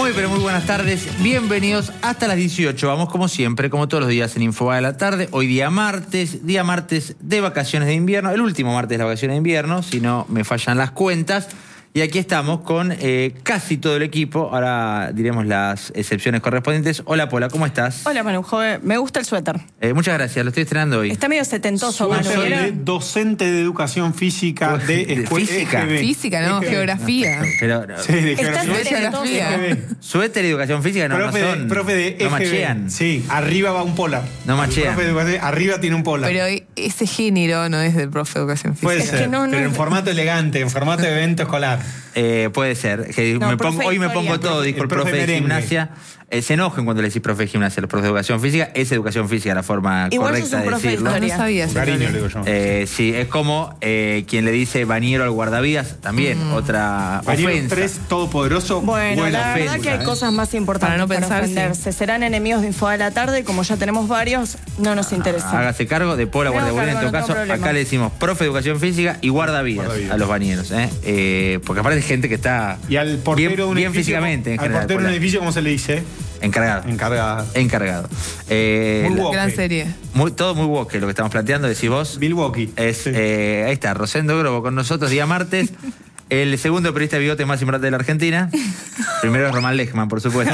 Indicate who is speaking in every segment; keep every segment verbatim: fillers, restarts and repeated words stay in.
Speaker 1: Muy, pero muy buenas tardes. Bienvenidos hasta las dieciocho. Vamos como siempre, como todos los días en Infobae de la tarde. Hoy día martes, día martes de vacaciones de invierno. El último martes de las vacaciones de invierno, si no me fallan las cuentas. Y aquí estamos con eh, casi todo el equipo. Ahora diremos las excepciones correspondientes. Hola, Pola, ¿cómo estás?
Speaker 2: Hola, Manu. Joven, me gusta el suéter.
Speaker 1: Eh, muchas gracias, lo estoy estrenando hoy.
Speaker 2: Está medio setentoso, Manu.
Speaker 3: Soy de docente de educación física de,
Speaker 1: ¿De
Speaker 3: escuela
Speaker 1: física?
Speaker 3: E G B.
Speaker 4: Física, no,
Speaker 3: E G B.
Speaker 4: geografía.
Speaker 1: Pero, no,
Speaker 3: Sí, de
Speaker 2: Estás
Speaker 3: geografía.
Speaker 2: setentoso.
Speaker 4: geografía.
Speaker 3: E G B.
Speaker 1: suéter y educación física no,
Speaker 3: profe,
Speaker 1: no son.
Speaker 3: de, profe de
Speaker 1: no
Speaker 3: E G B.
Speaker 1: machean.
Speaker 3: Sí, arriba va un polar.
Speaker 1: No machean.
Speaker 3: El profe de educación, arriba tiene un polar.
Speaker 4: Pero ese género no es del profe de educación física.
Speaker 3: Puede
Speaker 2: Es
Speaker 3: ser,
Speaker 2: que no, no
Speaker 3: pero
Speaker 2: es-
Speaker 3: en formato elegante, en formato de evento escolar.
Speaker 1: Eh, puede ser. Que
Speaker 2: No,
Speaker 1: me
Speaker 2: profe
Speaker 1: pongo, hoy me
Speaker 2: historia.
Speaker 1: pongo todo,
Speaker 3: El
Speaker 1: dijo el
Speaker 3: profe
Speaker 1: profe de
Speaker 3: merengue.
Speaker 1: gimnasia. Eh, se enojen cuando le decís profe de gimnasia, los profes de educación física. Es educación física la forma
Speaker 2: Igual sos
Speaker 1: correcta
Speaker 2: un
Speaker 1: de
Speaker 2: profe de
Speaker 1: decirlo.
Speaker 4: No, no
Speaker 2: historia.
Speaker 4: sabía ese
Speaker 3: Cariño,
Speaker 4: nombre.
Speaker 3: le digo yo.
Speaker 1: Eh, sí, es como eh, quien le dice bañero al guardavidas, también otra
Speaker 3: Bañero
Speaker 1: ofensa.
Speaker 3: tres, todopoderoso.
Speaker 2: Bueno,
Speaker 3: buena
Speaker 2: la verdad
Speaker 3: ofensa,
Speaker 2: que hay
Speaker 3: ¿eh?
Speaker 2: cosas más importantes
Speaker 4: Para no
Speaker 2: para,
Speaker 4: pensar,
Speaker 2: ofenderse. Serán enemigos de Infobae de la tarde, como ya tenemos varios, no nos interesa.
Speaker 1: Hágase cargo de Pola
Speaker 2: Me hago
Speaker 1: Guardia En
Speaker 2: cargo,
Speaker 1: todo
Speaker 2: no
Speaker 1: caso,
Speaker 2: tengo problema.
Speaker 1: acá le decimos profe de educación física y guardavidas,
Speaker 3: Guardavidas.
Speaker 1: a los bañeros. ¿eh? Eh, porque aparte hay gente que está
Speaker 3: Y al portero
Speaker 1: bien,
Speaker 3: de un
Speaker 1: bien
Speaker 3: edificio,
Speaker 1: físicamente, en
Speaker 3: al
Speaker 1: general.
Speaker 3: portero de un
Speaker 1: Pola.
Speaker 3: edificio, ¿cómo se le dice?
Speaker 1: Encargado.
Speaker 3: Encargada.
Speaker 1: Encargado. Eh,
Speaker 3: Muy
Speaker 1: la-
Speaker 3: woke.
Speaker 4: Gran
Speaker 3: Ok.
Speaker 4: serie.
Speaker 1: muy- todo muy woke lo que estamos planteando, decís vos.
Speaker 3: Milwaukee.
Speaker 1: Es,
Speaker 3: Sí.
Speaker 1: eh, ahí está, Rosendo Grobo con nosotros, día martes. El segundo periodista de bigote más importante de la Argentina. Primero es Román Lechman, por supuesto.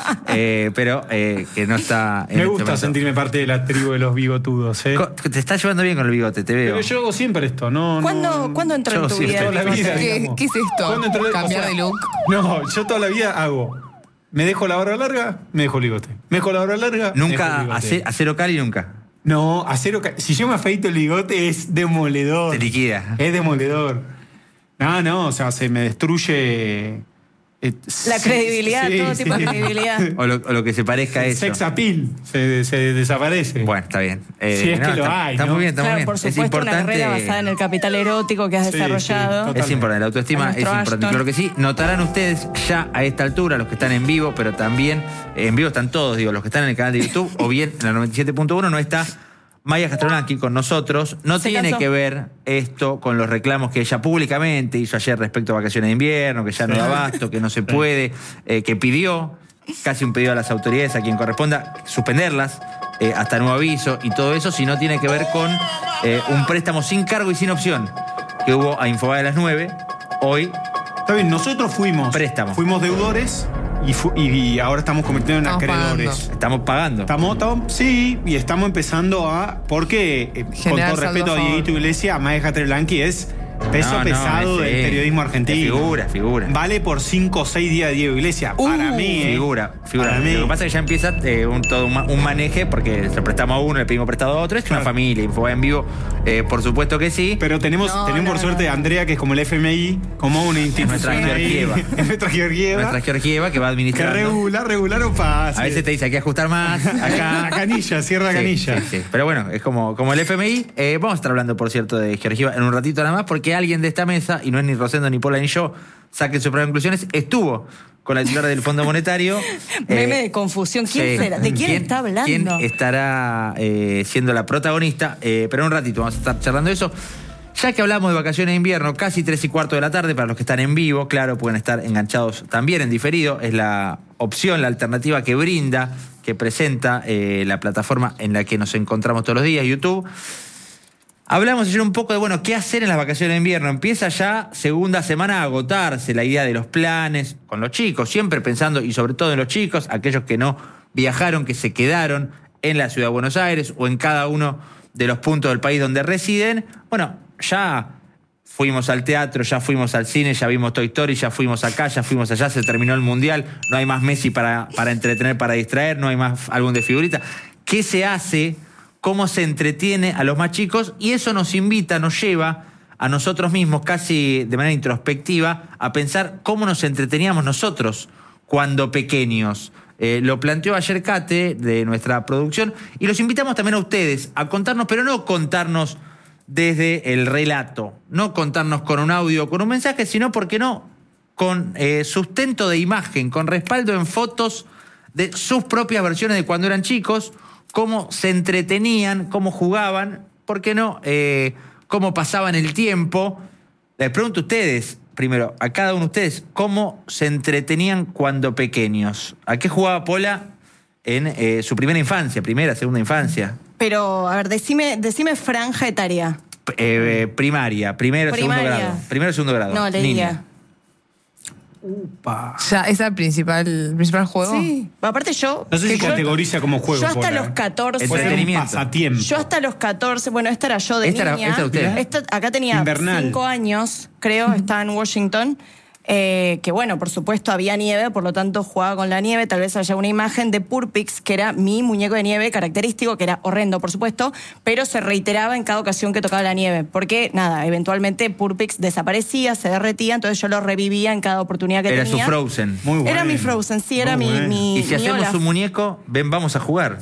Speaker 1: Eh, pero eh, que no está en
Speaker 3: Me
Speaker 1: este
Speaker 3: gusta
Speaker 1: momento.
Speaker 3: sentirme parte de la tribu de los bigotudos, ¿eh?
Speaker 1: Co- Te estás llevando bien con el bigote, te veo.
Speaker 3: Pero yo hago siempre esto, ¿no?
Speaker 2: ¿Cuándo,
Speaker 3: no,
Speaker 2: ¿cuándo entró
Speaker 1: yo
Speaker 2: en tu
Speaker 1: sí,
Speaker 2: vida?
Speaker 3: toda la
Speaker 2: el bigote?
Speaker 3: vida.
Speaker 4: ¿Qué,
Speaker 3: digamos.
Speaker 4: qué es esto?
Speaker 3: ¿Cuándo entró-
Speaker 4: ¿Cambiar
Speaker 3: o sea,
Speaker 4: de look?
Speaker 3: No, yo toda la vida hago. Me dejo la barba larga, me dejo el bigote. Me dejo la barba larga, me dejo el
Speaker 1: Nunca,
Speaker 3: bigote.
Speaker 1: hacer, hacer local y nunca.
Speaker 3: No, acero. ca- Si yo me afeito el bigote es demoledor.
Speaker 1: Se liquida.
Speaker 3: Es demoledor. No, no, o sea, se me destruye. eh,
Speaker 2: La
Speaker 3: sí,
Speaker 2: credibilidad,
Speaker 3: sí,
Speaker 2: todo
Speaker 3: sí.
Speaker 2: tipo de credibilidad.
Speaker 1: O lo, o lo que se parezca a eso.
Speaker 3: Sex appeal. Se, se desaparece.
Speaker 1: Bueno, está bien. Eh,
Speaker 3: Si es que lo
Speaker 1: está,
Speaker 3: hay,
Speaker 1: está
Speaker 3: ¿no?
Speaker 1: muy bien, está
Speaker 2: Claro,
Speaker 1: muy bien.
Speaker 2: por
Speaker 1: Es
Speaker 2: supuesto, una
Speaker 1: importante.
Speaker 2: carrera basada en el capital erótico que has
Speaker 3: Sí, sí,
Speaker 2: desarrollado.
Speaker 3: total.
Speaker 1: Es importante, la autoestima
Speaker 2: A
Speaker 1: es
Speaker 2: nuestro
Speaker 1: importante.
Speaker 2: Ashton.
Speaker 1: Claro que sí. Notarán ustedes ya a esta altura, los que están en vivo, pero también eh, en vivo están todos, digo, los que están en el canal de YouTube o bien en la noventa y siete punto uno, no está Maya Castrolanqui con nosotros. No
Speaker 2: Se
Speaker 1: tiene
Speaker 2: cansó.
Speaker 1: que ver esto con los reclamos que ella públicamente hizo ayer respecto a vacaciones de invierno, que ya no da abasto, que no se puede, eh, que pidió, casi un pedido a las autoridades, a quien corresponda, suspenderlas eh, hasta nuevo aviso y todo eso, sino tiene que ver con eh, un préstamo sin cargo y sin opción que hubo a Infobae de las nueve. Hoy
Speaker 3: Está bien, nosotros fuimos.
Speaker 1: Préstamo.
Speaker 3: Fuimos deudores y, fu- y- y ahora estamos convirtiendo en
Speaker 4: Estamos
Speaker 3: acreedores.
Speaker 4: pagando.
Speaker 1: estamos pagando.
Speaker 3: Estamos, estamos- sí, y estamos empezando a. Porque, eh, con
Speaker 4: Generar
Speaker 3: todo respeto
Speaker 4: saldo
Speaker 3: a
Speaker 4: a favor.
Speaker 3: Dieguito Iglesias, Maya Catrelanqui es peso
Speaker 1: No, no,
Speaker 3: pesado
Speaker 1: es,
Speaker 3: del
Speaker 1: eh,
Speaker 3: periodismo
Speaker 1: es
Speaker 3: argentino.
Speaker 1: figura, figura.
Speaker 3: Vale por cinco o seis días de Diego Iglesias. Para
Speaker 4: Uh,
Speaker 3: mí, ¿eh?
Speaker 1: Figura, figura.
Speaker 3: Para mí.
Speaker 1: Lo que pasa es que ya empieza eh, un, todo un, ma- un maneje, porque se lo prestamos a uno, le pedimos prestado a otro. Es una
Speaker 3: Claro.
Speaker 1: familia, Infobae en vivo, eh, por supuesto que sí.
Speaker 3: Pero tenemos,
Speaker 2: No,
Speaker 3: tenemos
Speaker 2: no,
Speaker 3: por suerte
Speaker 2: no.
Speaker 3: a Andrea, que es como el F M I, como una institución.
Speaker 1: nuestra
Speaker 3: ahí.
Speaker 1: Georgieva.
Speaker 3: Es nuestra Georgieva.
Speaker 1: Nuestra Georgieva que va
Speaker 3: Que
Speaker 1: administrando.
Speaker 3: regular, regular o pase.
Speaker 1: A veces te dice hay que ajustar más.
Speaker 3: Acá, canilla, cierra
Speaker 1: Sí,
Speaker 3: canilla.
Speaker 1: sí, sí. Pero bueno, es como, como el F M I. Eh, vamos a estar hablando, por cierto, de Georgieva en un ratito nada más, porque alguien de esta mesa, y no es ni Rosendo, ni Pola, ni yo, saquen sus propias conclusiones, estuvo con la titular del Fondo Monetario.
Speaker 2: Meme
Speaker 1: Eh,
Speaker 2: de confusión. ¿Quién
Speaker 1: sí.
Speaker 2: será? ¿De quién, está hablando?
Speaker 1: ¿Quién estará eh, siendo la protagonista? Eh, pero en un ratito vamos a estar charlando de eso. Ya que hablamos de vacaciones de invierno, casi tres y cuarto de la tarde, para los que están en vivo, claro, pueden estar enganchados también en diferido. Es la opción, la alternativa que brinda, que presenta eh, la plataforma en la que nos encontramos todos los días, YouTube. Hablamos ayer un poco de, bueno, qué hacer en las vacaciones de invierno. Empieza ya segunda semana a agotarse la idea de los planes con los chicos, siempre pensando, y sobre todo en los chicos, aquellos que no viajaron, que se quedaron en la ciudad de Buenos Aires o en cada uno de los puntos del país donde residen. Bueno, ya fuimos al teatro, ya fuimos al cine, ya vimos Toy Story, ya fuimos acá, ya fuimos allá, se terminó el Mundial, no hay más Messi para, para entretener, para distraer, no hay más álbum de figuritas. ¿Qué se hace? ¿Cómo se entretiene a los más chicos? Y eso nos invita, nos lleva a nosotros mismos, casi de manera introspectiva, a pensar cómo nos entreteníamos nosotros cuando pequeños. Eh, lo planteó ayer Kate, de nuestra producción, y los invitamos también a ustedes a contarnos, pero no contarnos desde el relato, no contarnos con un audio, con un mensaje, sino, ¿por qué no?, con eh, sustento de imagen, con respaldo en fotos de sus propias versiones de cuando eran chicos, cómo se entretenían, cómo jugaban, ¿por qué no?, eh, cómo pasaban el tiempo. Les pregunto a ustedes, primero, a cada uno de ustedes, ¿cómo se entretenían cuando pequeños? ¿A qué jugaba Pola en eh, su primera infancia, primera, segunda infancia?
Speaker 2: Pero, a ver, decime, decime franja etaria.
Speaker 1: Eh, primaria, primero,
Speaker 2: Primaria.
Speaker 1: segundo grado. Primero, segundo grado.
Speaker 2: No, leía.
Speaker 1: Niña.
Speaker 3: Upa.
Speaker 4: Ya, ¿es el principal, el principal juego?
Speaker 2: Sí. Aparte yo...
Speaker 3: No sé si
Speaker 2: que yo-
Speaker 3: categoriza como juego.
Speaker 2: Yo hasta
Speaker 3: Pola,
Speaker 2: los
Speaker 3: ¿eh?
Speaker 2: catorce...
Speaker 3: Puede ser un
Speaker 1: Entretenimiento.
Speaker 3: pasatiempo.
Speaker 2: Yo hasta los catorce, bueno, esta era yo de
Speaker 1: Esta era-
Speaker 2: niña.
Speaker 1: esta era usted.
Speaker 2: Esta- acá tenía
Speaker 3: Invernal.
Speaker 2: cinco años, creo, estaba en Washington. Eh, que bueno, por supuesto había nieve, por lo tanto jugaba con la nieve. Tal vez haya una imagen de Purpix, que era mi muñeco de nieve característico, que era horrendo, por supuesto, pero se reiteraba en cada ocasión que tocaba la nieve. Porque, nada, eventualmente Purpix desaparecía, se derretía, entonces yo lo revivía en cada oportunidad que
Speaker 1: Era su
Speaker 2: tenía.
Speaker 1: Frozen.
Speaker 3: Muy bueno.
Speaker 2: Era mi Frozen, sí, era
Speaker 3: Muy
Speaker 2: mi,
Speaker 3: bueno.
Speaker 2: mi.
Speaker 1: Y si
Speaker 2: mi
Speaker 1: hacemos
Speaker 2: Olaf.
Speaker 1: un muñeco, ven, vamos a jugar.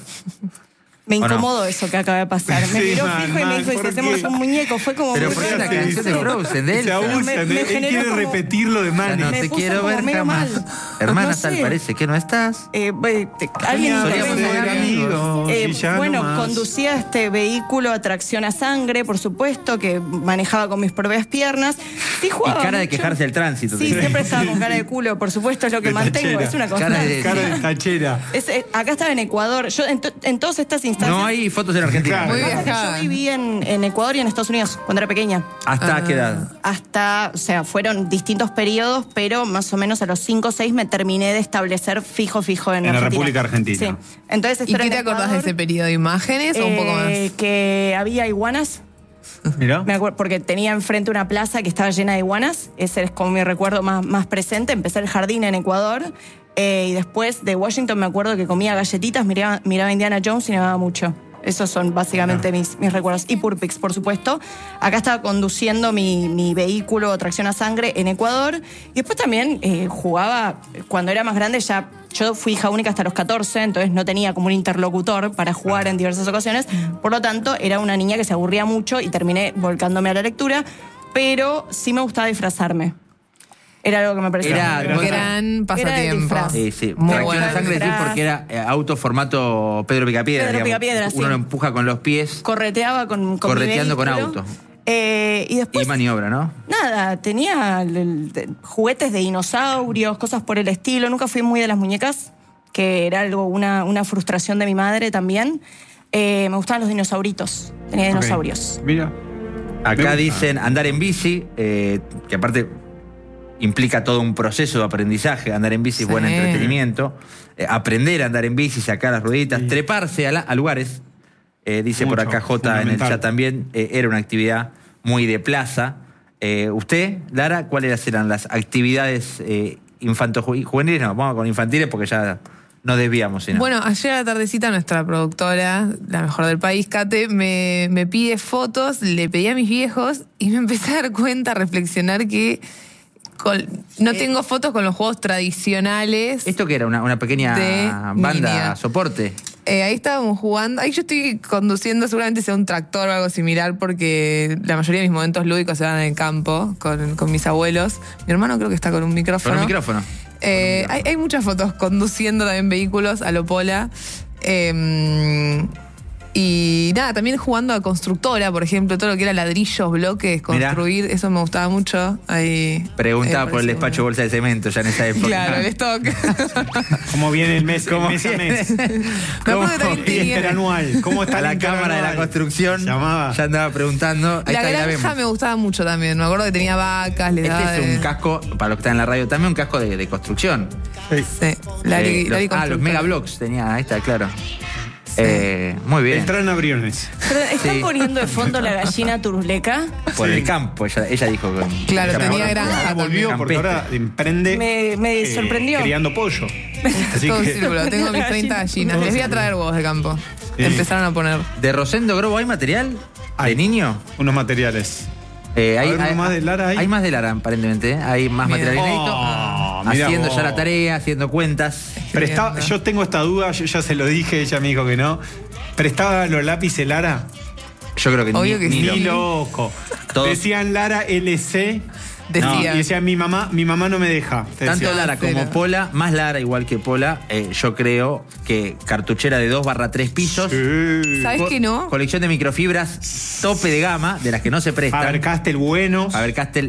Speaker 2: Me
Speaker 1: ¿O no?
Speaker 2: incomodó eso que acaba de pasar. Me
Speaker 3: Sí,
Speaker 2: miró
Speaker 3: mal,
Speaker 2: fijo y me
Speaker 3: mal,
Speaker 2: dijo, ¿y si
Speaker 3: ¿por
Speaker 2: hacemos
Speaker 3: qué?
Speaker 2: un muñeco? Fue como...
Speaker 1: Pero
Speaker 2: muy
Speaker 1: ¿por qué
Speaker 2: raro.
Speaker 1: la canción de Frozen de
Speaker 3: Se
Speaker 1: Elsa?
Speaker 3: abusa,
Speaker 2: me- me
Speaker 3: él
Speaker 2: generó
Speaker 3: quiere
Speaker 2: como-
Speaker 3: repetirlo de
Speaker 1: Ya
Speaker 3: Manny.
Speaker 1: no
Speaker 2: Me
Speaker 1: te
Speaker 2: puso
Speaker 1: quiero
Speaker 2: como
Speaker 1: ver
Speaker 2: medio
Speaker 1: jamás.
Speaker 2: mal.
Speaker 1: Hermana,
Speaker 2: No
Speaker 1: tal
Speaker 2: sé.
Speaker 1: parece que no estás.
Speaker 2: Eh, ve- te- alguien
Speaker 3: Solíamos
Speaker 2: intervenga.
Speaker 3: ser amigos,
Speaker 2: Eh,
Speaker 3: y ya
Speaker 2: bueno,
Speaker 3: no más.
Speaker 2: conducía este vehículo a tracción a sangre, por supuesto, que manejaba con mis propias piernas. Sí
Speaker 1: Y
Speaker 2: jugaba
Speaker 1: cara de
Speaker 2: mucho.
Speaker 1: quejarse del tránsito.
Speaker 2: Sí,
Speaker 1: tenía.
Speaker 2: siempre estaba con cara de culo, por supuesto, es lo que
Speaker 3: De
Speaker 2: mantengo,
Speaker 3: tachera.
Speaker 2: es una
Speaker 1: Cara
Speaker 2: constante.
Speaker 1: de-
Speaker 3: Cara de tachera.
Speaker 2: Es, eh, acá estaba en Ecuador. Yo en, to- en todas estas instancias...
Speaker 1: No hay fotos en Argentina.
Speaker 3: Claro.
Speaker 4: Muy
Speaker 2: Pasa que
Speaker 4: viajada.
Speaker 2: yo viví en, en Ecuador y en Estados Unidos cuando era pequeña.
Speaker 1: ¿Hasta qué edad?
Speaker 2: Hasta, o sea, fueron distintos periodos, pero más o menos a los cinco o seis me terminé de establecer fijo, fijo en,
Speaker 3: En la
Speaker 2: Argentina.
Speaker 3: República Argentina.
Speaker 2: Sí. Entonces, esto
Speaker 4: ¿Y
Speaker 2: era
Speaker 4: qué
Speaker 2: en
Speaker 4: te acordás de
Speaker 2: Ecuador.
Speaker 4: ese periodo? ¿Imágenes o un poco
Speaker 2: Eh,
Speaker 4: más?
Speaker 2: Que había iguanas.
Speaker 3: Mirá.
Speaker 2: Me acuerdo, porque tenía enfrente una plaza que estaba llena de iguanas. Ese es como mi recuerdo más, más presente. Empecé el jardín en Ecuador. Eh, y después de Washington me acuerdo que comía galletitas, miraba, miraba Indiana Jones y nevaba mucho. Esos son básicamente mis, mis recuerdos. Y Purpix, por supuesto. Acá estaba conduciendo mi, mi vehículo tracción a sangre en Ecuador. Y después también eh, jugaba, cuando era más grande ya... Yo fui hija única hasta los catorce, entonces no tenía como un interlocutor para jugar en diversas ocasiones. Por lo tanto, era una niña que se aburría mucho y terminé volcándome a la lectura. Pero sí me gustaba disfrazarme. Era algo que me parecía...
Speaker 1: Era-
Speaker 2: muy
Speaker 4: Gran
Speaker 2: Era el
Speaker 4: pasatiempo.
Speaker 2: disfraz.
Speaker 1: Sí, sí.
Speaker 4: Muy
Speaker 1: Tracción
Speaker 4: bueno.
Speaker 1: a sangre decís porque era eh, auto formato Pedro Picapiedra.
Speaker 2: Pedro
Speaker 1: digamos.
Speaker 2: Picapiedra, sí.
Speaker 1: Uno lo empuja con los pies
Speaker 2: Correteaba con, con mi
Speaker 1: Correteando con
Speaker 2: vehículo.
Speaker 1: auto.
Speaker 2: Eh, y después...
Speaker 1: y maniobra, ¿no?
Speaker 2: Nada, tenía el- el- de- juguetes de dinosaurios, cosas por el estilo. Nunca fui muy de las muñecas, que era algo, una, una frustración de mi madre también. Eh, me gustaban los dinosauritos. Tenía
Speaker 3: Ok.
Speaker 2: dinosaurios.
Speaker 3: Mira. Me
Speaker 1: Acá
Speaker 3: gusta.
Speaker 1: dicen andar en bici, eh, que aparte implica todo un proceso de aprendizaje. Andar en bici es buen
Speaker 4: Sí.
Speaker 1: entretenimiento. Eh, aprender a andar en bici, sacar las rueditas,
Speaker 3: Sí.
Speaker 1: treparse a, la- a lugares. Eh, dice por
Speaker 3: Mucho,
Speaker 1: acá J en el
Speaker 3: fundamental.
Speaker 1: chat también. eh, era una actividad muy de plaza. Eh, ¿Usted, Lara, cuáles eran las actividades eh, infanto-juveniles? No, vamos con infantiles porque ya nos desviamos. Si no.
Speaker 4: Bueno, ayer a la tardecita nuestra productora, la mejor del país, Kate, me, me pide fotos, le pedí a mis viejos y me empecé a dar cuenta, a reflexionar que con- no tengo fotos con los juegos tradicionales.
Speaker 1: ¿Esto qué era? ¿Una, una pequeña
Speaker 4: De
Speaker 1: banda
Speaker 4: niña.
Speaker 1: soporte?
Speaker 4: Eh, ahí estábamos jugando. Ahí yo estoy conduciendo, seguramente sea un tractor o algo similar, porque la mayoría de mis momentos lúdicos se dan en el campo con, con mis abuelos. Mi hermano creo que está con un micrófono.
Speaker 1: Con un micrófono.
Speaker 4: Eh, hay, hay muchas fotos conduciendo también vehículos a lo Pola. Eh, y nada, también jugando a constructora, por ejemplo, todo lo que era ladrillos, bloques, construir, eso me gustaba mucho. Ahí,
Speaker 1: Preguntaba
Speaker 4: eh,
Speaker 1: por el
Speaker 4: parecía
Speaker 1: despacho
Speaker 4: bueno.
Speaker 1: bolsa de cemento ya en esa época.
Speaker 4: Claro, el stock.
Speaker 3: ¿Cómo viene el mes, el
Speaker 1: ¿Cómo
Speaker 3: mes a
Speaker 1: viene?
Speaker 3: mes?
Speaker 4: Me acuerdo que también
Speaker 3: El
Speaker 4: tenía-
Speaker 3: interanual. ¿Cómo está
Speaker 1: A
Speaker 3: el
Speaker 1: la
Speaker 3: interanual?
Speaker 1: Cámara de la Construcción
Speaker 3: Llamaba.
Speaker 1: ya andaba preguntando. Ahí
Speaker 4: La
Speaker 1: está, ahí la
Speaker 4: granja
Speaker 1: vemos.
Speaker 4: me gustaba mucho también. Me acuerdo que tenía vacas, le daba.
Speaker 1: Este es un
Speaker 4: de-
Speaker 1: casco, para los que están en la radio, también un casco de, de construcción.
Speaker 3: Sí.
Speaker 4: Sí, Lari,
Speaker 1: Eh,
Speaker 4: Lari
Speaker 1: los, ah, los
Speaker 4: constructora.
Speaker 1: megablocks tenía, ahí está, claro. Eh, muy bien.
Speaker 3: Entrar en aviones.
Speaker 2: Pero, ¿están
Speaker 1: Sí.
Speaker 2: poniendo de fondo la gallina turuleca?
Speaker 1: Por
Speaker 3: Sí.
Speaker 1: el campo, ella, ella dijo que.
Speaker 4: Claro,
Speaker 1: ella
Speaker 4: tenía
Speaker 1: ahora-
Speaker 4: granja
Speaker 3: Ahora
Speaker 4: también.
Speaker 3: volvió porque
Speaker 1: Campestre.
Speaker 3: ahora emprende.
Speaker 2: Me, me
Speaker 3: eh,
Speaker 2: sorprendió.
Speaker 3: Criando pollo. Así
Speaker 4: Todo un
Speaker 3: que.
Speaker 4: círculo. Tengo mis treinta gallinas. Les voy a traer huevos de campo.
Speaker 3: Sí.
Speaker 4: Empezaron a poner.
Speaker 1: ¿De Rosendo Grobo hay material?
Speaker 3: Hay.
Speaker 1: ¿De niño?
Speaker 3: Unos materiales.
Speaker 1: Eh,
Speaker 3: A
Speaker 1: hay,
Speaker 3: ver, uno
Speaker 1: hay-
Speaker 3: más de Lara ahí.
Speaker 1: hay más de Lara, aparentemente. ¿eh? Hay más
Speaker 4: Bien.
Speaker 1: material inédito.
Speaker 3: Oh, mirá
Speaker 1: haciendo
Speaker 3: vos.
Speaker 1: ya la tarea, haciendo cuentas.
Speaker 3: Presta- yo tengo esta duda, yo ya se lo dije, ella me dijo que no. ¿Prestaba los lápices Lara?
Speaker 1: Yo creo que
Speaker 4: Obvio
Speaker 1: ni,
Speaker 4: que
Speaker 1: ni
Speaker 4: sí.
Speaker 1: lo-
Speaker 3: Ni loco.
Speaker 1: Todos-
Speaker 3: Decían Lara L C.
Speaker 4: Decía.
Speaker 3: Y decía mi mamá, mi mamá no me deja. Te
Speaker 1: Tanto
Speaker 3: decía.
Speaker 1: Lara como
Speaker 4: Cero.
Speaker 1: Pola, más Lara igual que Pola, eh, yo creo que cartuchera de dos barra tres pisos.
Speaker 3: Sí.
Speaker 4: ¿Sabes
Speaker 1: Co-
Speaker 4: que no?
Speaker 1: Colección de microfibras tope de gama, de las que no se prestan.
Speaker 3: Faber Castell buenos.
Speaker 1: Faber Castell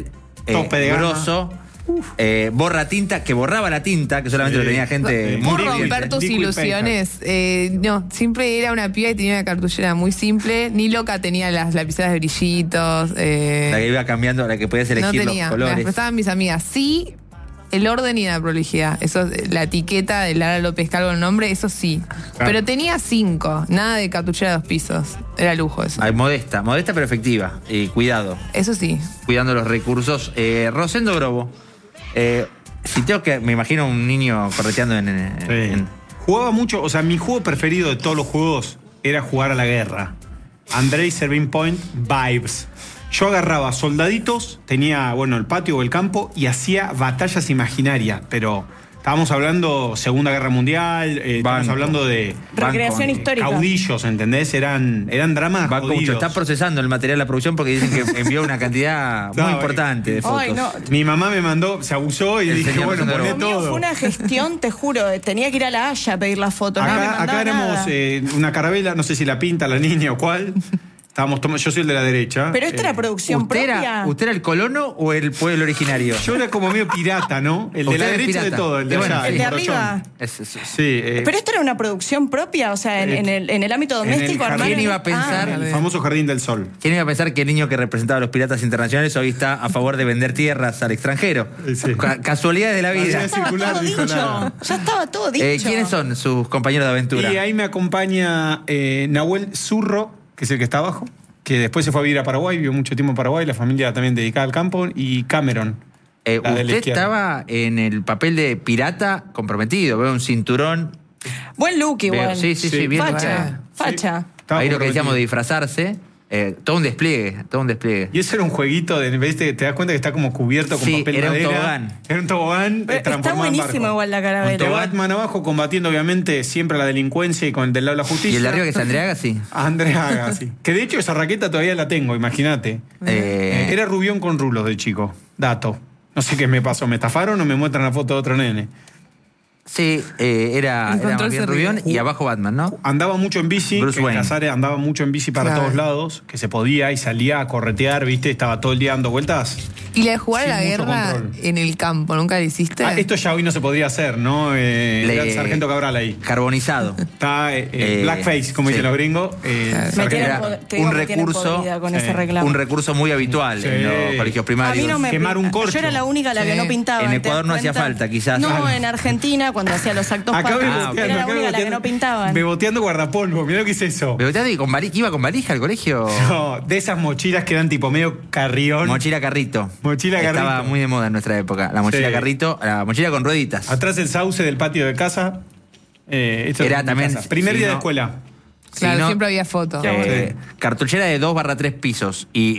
Speaker 1: eh,
Speaker 3: Tope de gama.
Speaker 1: grosso. Eh, borra tinta, que borraba la tinta, que solamente
Speaker 3: Sí.
Speaker 1: lo tenía gente
Speaker 3: Sí.
Speaker 1: muy
Speaker 4: Por
Speaker 3: Liquid-
Speaker 4: romper tus
Speaker 3: liquid
Speaker 4: ilusiones. Eh, no, siempre era una piba y tenía una cartuchera muy simple. Ni loca tenía las lapiceras de brillitos. eh,
Speaker 1: La que iba cambiando, la que podías elegir
Speaker 4: no tenía.
Speaker 1: los
Speaker 4: Me las
Speaker 1: colores.
Speaker 4: prestaban mis amigas. Sí, el orden y la prolijidad. Eso, la etiqueta de Lara López Calvo, el nombre, eso sí.
Speaker 3: Claro.
Speaker 4: Pero tenía cinco. Nada de cartuchera de dos pisos. Era lujo eso.
Speaker 1: Ay, modesta, modesta pero efectiva. Y cuidado,
Speaker 4: Eso sí.
Speaker 1: cuidando los recursos. Eh, Rosendo Grobo. Eh, si tengo que, me imagino un niño correteando en, en-
Speaker 3: Sí.
Speaker 1: en-
Speaker 3: Jugaba mucho, o sea, mi juego preferido de todos los juegos era jugar a la guerra. Andrei Serving Point Vibes. Yo agarraba soldaditos, tenía, bueno, el patio o el campo y hacía batallas imaginarias, pero estábamos hablando Segunda Guerra Mundial, eh, estábamos
Speaker 1: Banco.
Speaker 3: hablando de
Speaker 2: Recreación
Speaker 3: eh,
Speaker 2: histórica.
Speaker 3: caudillos, ¿entendés? Eran, eran dramas
Speaker 1: Banco mucho.
Speaker 3: jodidos.
Speaker 1: Está procesando el material de la producción porque dicen que envió una cantidad muy
Speaker 3: No,
Speaker 1: importante de fotos.
Speaker 2: Ay, no.
Speaker 3: Mi mamá me mandó, se abusó y
Speaker 1: El
Speaker 3: dije,
Speaker 1: señor
Speaker 3: bueno,
Speaker 1: Rosendo
Speaker 3: poné
Speaker 2: Lo mío
Speaker 3: todo.
Speaker 2: fue una gestión, te juro. Tenía que ir a la Haya a pedir la foto. no me
Speaker 3: Acá,
Speaker 2: mandaba
Speaker 3: acá éramos
Speaker 2: nada.
Speaker 3: eh, una carabela, no sé si la pinta la niña o cuál. Estábamos tom- yo soy el de la derecha.
Speaker 2: Pero esta
Speaker 3: Eh,
Speaker 2: era producción
Speaker 1: ¿Usted
Speaker 2: propia.
Speaker 1: era, ¿Usted era el colono o el pueblo originario?
Speaker 3: Yo era como medio pirata, ¿no? El de
Speaker 1: Usted
Speaker 3: la
Speaker 1: es
Speaker 3: derecha de
Speaker 1: pirata.
Speaker 3: todo, el de
Speaker 1: Y bueno,
Speaker 3: allá,
Speaker 2: el de
Speaker 3: morochón.
Speaker 2: arriba.
Speaker 1: Es- es- es-
Speaker 3: Sí. eh,
Speaker 2: Pero esto era una producción propia, o sea, en,
Speaker 3: Eh,
Speaker 2: en el, en el ámbito
Speaker 3: en el
Speaker 2: doméstico.
Speaker 3: jardín.
Speaker 2: armaron-
Speaker 1: ¿Quién iba a pensar?
Speaker 2: Ah,
Speaker 3: el famoso Jardín del Sol.
Speaker 1: ¿Quién iba a pensar que el niño que representaba a los piratas internacionales hoy está a favor de vender tierras al extranjero?
Speaker 3: Sí.
Speaker 1: Ca- Casualidades de la vida.
Speaker 3: Así
Speaker 2: ya
Speaker 3: es.
Speaker 2: estaba
Speaker 3: circular,
Speaker 2: todo
Speaker 3: dijo
Speaker 2: dicho.
Speaker 3: nada.
Speaker 2: Ya estaba todo dicho.
Speaker 1: Eh, ¿Quiénes son sus compañeros de aventura?
Speaker 3: Y ahí me acompaña eh, Nahuel Zurro, que es el que está abajo, que después se fue a vivir a Paraguay, vivió mucho tiempo en Paraguay, la familia también dedicada al campo, y Cameron.
Speaker 1: Eh,
Speaker 3: la de la
Speaker 1: usted
Speaker 3: izquierda.
Speaker 1: estaba en el papel de pirata comprometido. Veo un cinturón.
Speaker 2: Buen look igual.
Speaker 1: Veo- sí, sí, sí,
Speaker 3: Sí.
Speaker 1: bien.
Speaker 2: Facha, facha.
Speaker 3: Estaba
Speaker 1: Ahí lo que
Speaker 3: comprometido.
Speaker 1: decíamos de disfrazarse. eh, todo un despliegue, todo un despliegue.
Speaker 3: Y eso era un jueguito, de, ¿viste? Te das cuenta que está como cubierto con
Speaker 1: Sí,
Speaker 3: papel
Speaker 1: era un
Speaker 3: madera.
Speaker 1: tobogán.
Speaker 3: Era un tobogán
Speaker 2: Pero
Speaker 3: eh,
Speaker 2: está
Speaker 3: transformado en
Speaker 2: buenísimo
Speaker 3: barco.
Speaker 2: igual la
Speaker 3: De
Speaker 2: caravela.
Speaker 3: Batman abajo, combatiendo obviamente siempre la delincuencia y con el del lado de la justicia.
Speaker 1: Y el de arriba que es Andrea Agassi.
Speaker 3: Andrea Agassi. Que de hecho esa raqueta todavía la tengo, imagínate.
Speaker 1: Eh,
Speaker 3: Era rubión con rulos de chico. Dato. No sé qué me pasó. ¿Me estafaron o me muestran la foto de otro nene?
Speaker 1: Sí, eh, era,
Speaker 4: En
Speaker 1: era
Speaker 4: control
Speaker 1: más bien
Speaker 4: se
Speaker 1: Rubión
Speaker 4: ríe.
Speaker 1: y abajo Batman, ¿no?
Speaker 3: Andaba mucho en bici,
Speaker 1: Bruce
Speaker 3: que
Speaker 1: Wayne.
Speaker 3: Casares andaba mucho en bici para
Speaker 4: Claro.
Speaker 3: todos lados, que se podía y salía a corretear, ¿viste? Estaba todo el día dando vueltas.
Speaker 4: Y la de jugar a
Speaker 3: Sin
Speaker 4: la
Speaker 3: mucho
Speaker 4: guerra
Speaker 3: control.
Speaker 4: en el campo, ¿nunca la hiciste?
Speaker 3: Ah, esto ya hoy no se podría hacer, ¿no? Eh,
Speaker 1: Le-
Speaker 3: era el Sargento Cabral ahí.
Speaker 1: Carbonizado.
Speaker 3: Está eh, eh,
Speaker 1: Eh,
Speaker 3: blackface, como
Speaker 1: sí.
Speaker 3: dicen los gringos. eh,
Speaker 4: Claro.
Speaker 2: Me
Speaker 3: sargento-
Speaker 2: tienen
Speaker 1: Era
Speaker 2: pod- te digo
Speaker 1: un
Speaker 2: que tienen
Speaker 1: recurso,
Speaker 2: podrida con
Speaker 3: eh,
Speaker 2: ese reclamo.
Speaker 1: Un recurso muy habitual
Speaker 3: Sí.
Speaker 1: en los colegios
Speaker 2: A
Speaker 1: primarios.
Speaker 2: mí no me
Speaker 3: Quemar un corcho.
Speaker 2: Yo era la única la que
Speaker 4: Sí.
Speaker 2: no pintaba.
Speaker 1: En
Speaker 2: ¿te
Speaker 1: Ecuador
Speaker 2: das
Speaker 1: no hacía
Speaker 2: cuenta?
Speaker 1: falta, quizás.
Speaker 2: No,
Speaker 1: Claro.
Speaker 2: en Argentina, cuando hacía los actos
Speaker 3: Acá
Speaker 2: patrios,
Speaker 3: beboteando,
Speaker 2: era la
Speaker 3: acá
Speaker 2: única la que no pintaban.
Speaker 3: Beboteando guardapolvo, mirá lo que es eso.
Speaker 1: Beboteando y con vari- iba con valija al colegio.
Speaker 3: No, de esas mochilas que eran tipo medio carrión.
Speaker 1: Mochila carrito.
Speaker 3: Mochila
Speaker 1: Estaba
Speaker 3: carrito.
Speaker 1: muy de moda en nuestra época. La mochila
Speaker 3: Sí.
Speaker 1: carrito, la mochila con rueditas.
Speaker 3: Atrás el sauce del patio de casa. Eh, esto
Speaker 1: Era
Speaker 3: es mi
Speaker 1: también-
Speaker 3: casa. Primer
Speaker 1: si
Speaker 3: día de
Speaker 1: no-
Speaker 3: escuela.
Speaker 4: Claro,
Speaker 1: Si no,
Speaker 4: siempre había fotos.
Speaker 1: eh, cartuchera de dos barra tres pisos y